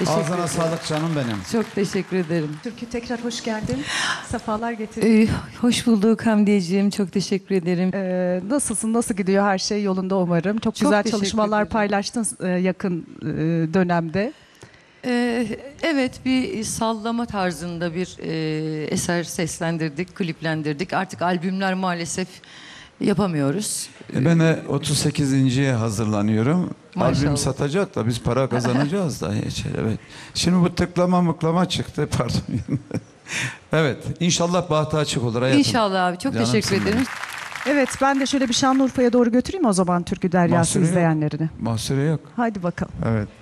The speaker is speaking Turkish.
Ağzına sağlık canım benim. Çok teşekkür ederim. Türkü tekrar hoş geldin. Sefalar getirdin. Hoş bulduk Hamdiyeciğim. Çok teşekkür ederim. Nasılsın? Nasıl gidiyor? Her şey yolunda umarım. Çok güzel teşekkür çalışmalar ederim. paylaştın yakın dönemde. Evet, bir sallama tarzında bir eser seslendirdik, kliplendirdik. Artık albümler maalesef yapamıyoruz. Ben de 38.ye hazırlanıyorum. Maşallah. Albüm satacak da biz para kazanacağız da. Evet. Şimdi bu tıklama mıklama çıktı. Pardon. Evet. İnşallah bahtı açık olur hayatım. İnşallah abi. Çok Canımsın teşekkür ederim. benim. Evet, ben de şöyle bir Şanlıurfa'ya doğru götüreyim o zaman Türkü Deryası Mahsuru yok. izleyenlerini. Mahsuru yok. Haydi bakalım. Evet.